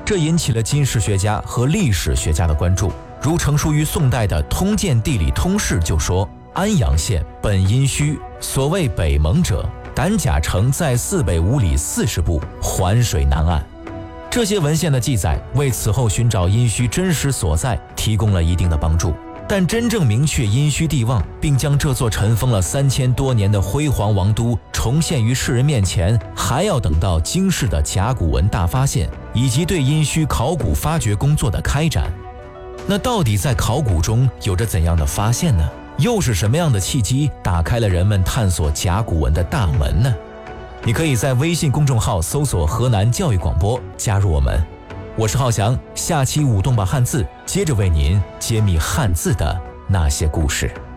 这引起了金氏学家和历史学家的关注。如成书于宋代的《通鉴地理通释》就说：安阳县本阴虚，所谓北蒙者，胆甲城在泗北5里40步，环水南岸。这些文献的记载为此后寻找殷墟真实所在提供了一定的帮助，但真正明确殷墟地望，并将这座尘封了3000多年的辉煌王都重现于世人面前，还要等到京市的甲骨文大发现以及对殷墟考古发掘工作的开展。那到底在考古中有着怎样的发现呢？又是什么样的契机打开了人们探索甲骨文的大门呢？你可以在微信公众号搜索河南教育广播，加入我们。我是浩翔，下期舞动吧汉字接着为您揭秘汉字的那些故事。